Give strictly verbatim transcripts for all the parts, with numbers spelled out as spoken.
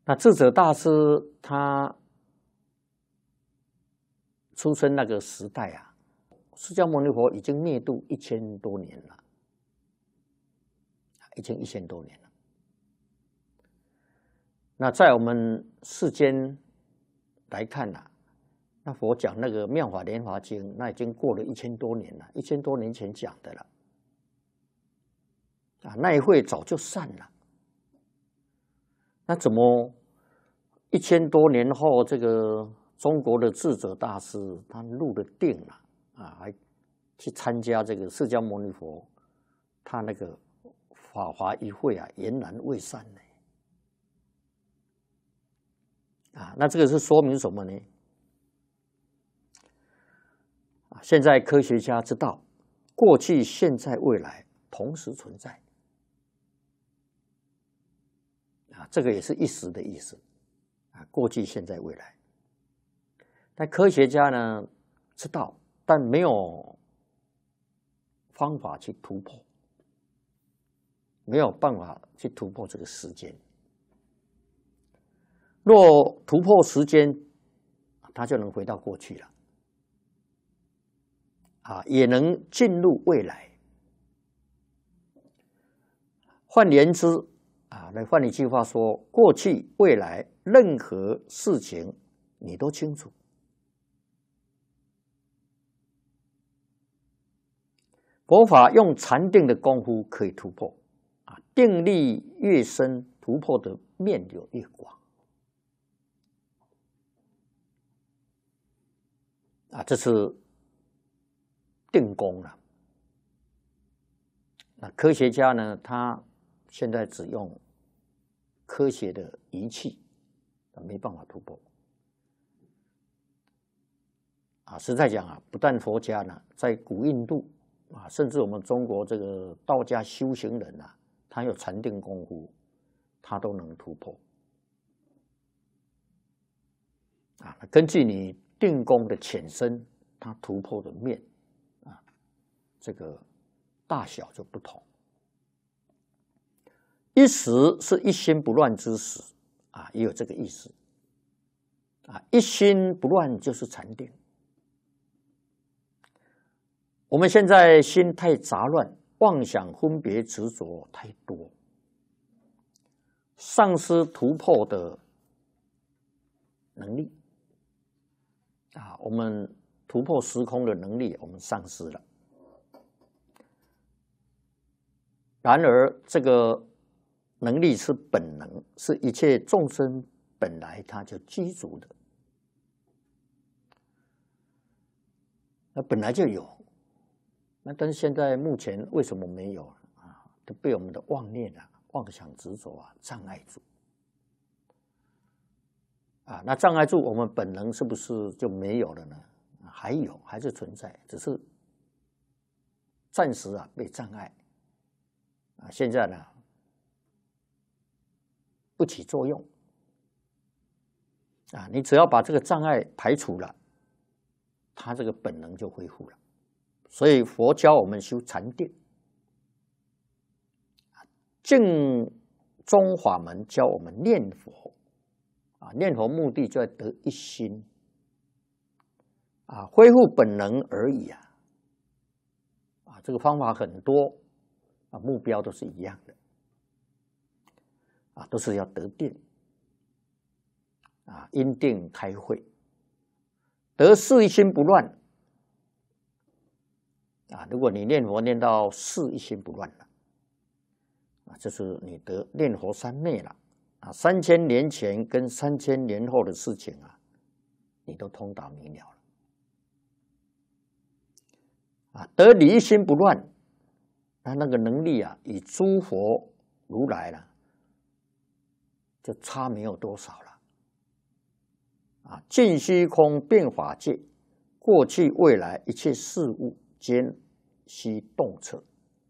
那智者大师他出生那个时代啊，释迦牟尼佛已经灭度一千多年了，已经一千多年了。那在我们世间来看呐、啊，那佛讲那个《妙法莲华经》，那已经过了一千多年了，一千多年前讲的了。啊，那一会早就散了。那怎么一千多年后，这个中国的智者大师他入了定了啊，还去参加这个释迦牟尼佛他那个法华一会啊，俨然未散呢。啊，那这个是说明什么呢？啊，现在科学家知道，过去、现在、未来同时存在。啊，这个也是一时的意思。啊，过去、现在、未来。但科学家呢知道，但没有方法去突破，没有办法去突破这个时间。若突破时间，他就能回到过去了，啊，也能进入未来。换言之，啊，来换一句话说，过去、未来任何事情你都清楚。佛法用禅定的功夫可以突破，啊，定力越深，突破的面就越广。啊，这是定功了。那科学家呢，他现在只用科学的仪器，没办法突破。啊，实在讲啊，不但佛家呢，在古印度啊，甚至我们中国这个道家修行人啊，他有禅定功夫，他都能突破。啊，根据你定功的浅深，它突破的面啊，这个大小就不同。一时是一心不乱之时啊，也有这个意思啊。一心不乱就是禅定。我们现在心太杂乱，妄想、分别、执着太多，丧失突破的能力。啊，我们突破时空的能力，我们丧失了。然而，这个能力是本能，是一切众生本来它就具足的，那本来就有。那但是现在目前为什么没有啊？都被我们的妄念啊、妄想执着啊障碍住。啊，那障碍住我们本能是不是就没有了呢？还有，还是存在，只是暂时啊被障碍。啊，现在呢不起作用。啊，你只要把这个障碍排除了，它这个本能就恢复了。所以佛教我们修禅定，净宗法门教我们念佛。啊，念佛目的就要得一心，啊，恢复本能而已啊，啊，这个方法很多，啊，目标都是一样的，啊，都是要得定，啊，因定开慧，得事一心不乱，啊，如果你念佛念到事一心不乱了，啊，这是你得念佛三昧了。啊，三千年前跟三千年后的事情啊，你都通达明了了。啊，得理一心不乱，那那个能力啊，与诸佛如来了，就差没有多少了。啊，尽虚空遍法界，过去未来一切事物皆悉洞彻，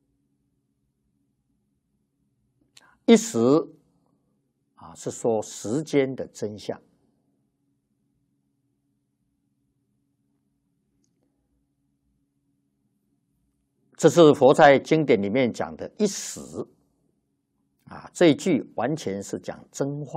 一时。啊，是说时间的真相。这是佛在经典里面讲的一时。啊，这一句完全是讲真话。